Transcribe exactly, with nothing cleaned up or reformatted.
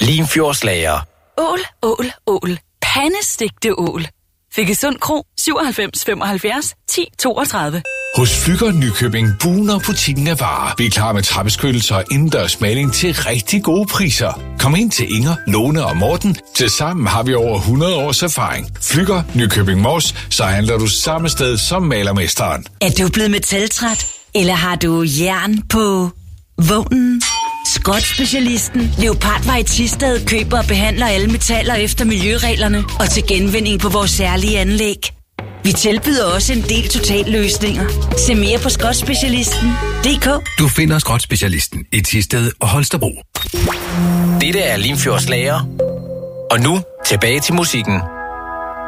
Limfjordslager. Ål, ål, ål. Pandestegte ål. Fikkesund Kro, syvoghalvfems femoghalvfjerds ti toogtredive. Hos Flügger Nykøbing buner butikken af varer. Vi er klar med trappeskyttelser og indendørs maling til rigtig gode priser. Kom ind til Inger, Lone og Morten. Tilsammen har vi over hundrede års erfaring. Flügger Nykøbing Mors, så handler du samme sted som malermesteren. Er du blevet metaltræt? Eller har du jern på vognen? Skrotspecialisten Leopardvej i Thisted køber og behandler alle metaller efter miljøreglerne og til genvinding på vores særlige anlæg. Vi tilbyder også en del totalløsninger. Se mere på skrotspecialisten punktum d k. Du finder Skrotspecialisten i Thisted og Holstebro. Dette er Limfjordslager. Og nu tilbage til musikken.